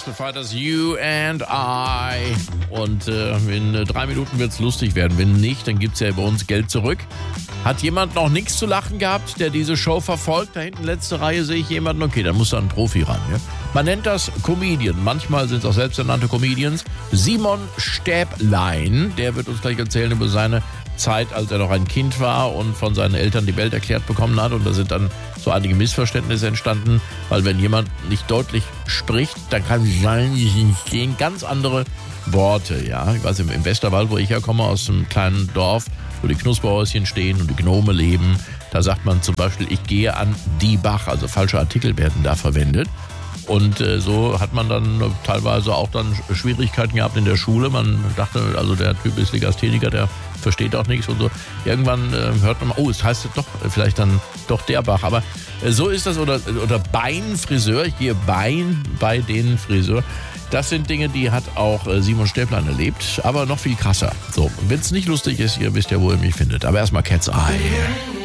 Gospel Fighters, You and I. Und in 3 Minuten wird es lustig werden. Wenn nicht, dann gibt es ja bei uns Geld zurück. Hat jemand noch nichts zu lachen gehabt, der diese Show verfolgt? Da hinten letzte Reihe sehe ich jemanden. Okay, dann muss da ein Profi ran. Ja? Man nennt das Comedian. Manchmal sind es auch selbsternannte Comedians. Simon Stäblein, der wird uns gleich erzählen über seine Zeit, als er noch ein Kind war und von seinen Eltern die Welt erklärt bekommen hat. Und da sind dann so einige Missverständnisse entstanden, weil wenn jemand nicht deutlich spricht, dann kann es sein, es stehen ganz andere Worte. Ja, ich weiß, im Westerwald, wo ich herkomme, aus einem kleinen Dorf, wo die Knusperhäuschen stehen und die Gnome leben, da sagt man zum Beispiel, ich gehe an die Bach, also falsche Artikel werden da verwendet. Und so hat man dann teilweise auch dann Schwierigkeiten gehabt in der Schule. Man dachte, also der Typ ist Legastheniker, der versteht auch nichts und so. Irgendwann hört man, oh, es heißt doch vielleicht dann doch der Bach. Aber so ist das. Oder Beinfriseur, ich gehe Bein bei den Friseur. Das sind Dinge, die hat auch Simon Stäblein erlebt, aber noch viel krasser. So, wenn es nicht lustig ist, ihr wisst ja, wo ihr mich findet. Aber erstmal Cat's Eye.